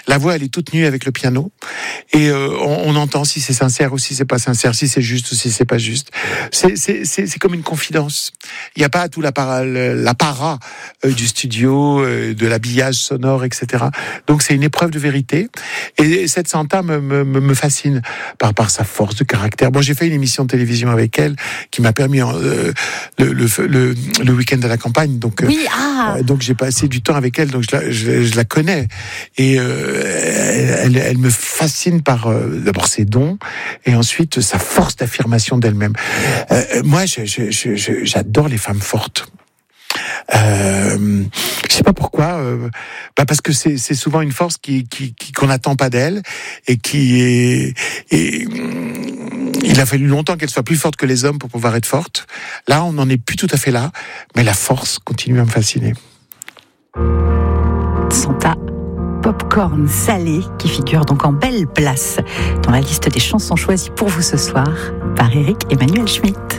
La voix, elle est toute nue avec le piano. Et on entend si c'est sincère ou si c'est pas sincère, si c'est juste ou si c'est pas juste. C'est comme une confidence. Il n'y a pas tout l'apparat du studio, de l'habillage sonore, etc. Donc c'est une épreuve de vérité. Et cette Santa me fascine par sa force de caractère. Bon, j'ai fait une émission de télévision avec elle qui m'a permis le week-end de la campagne. Donc, donc j'ai passé du temps avec elle, donc je la connais. Et elle me fascine par d'abord ses dons et ensuite sa force d'affirmation d'elle-même. Moi, j'adore les femmes fortes. Je sais pas pourquoi, parce que c'est souvent une force qu'on n'attend pas d'elle et il a fallu longtemps qu'elle soit plus forte que les hommes pour pouvoir être forte. Là, on n'en est plus tout à fait là, mais la force continue à me fasciner. Santa, Popcorn salé, qui figure donc en belle place dans la liste des chansons choisies pour vous ce soir par Éric Emmanuel Schmitt.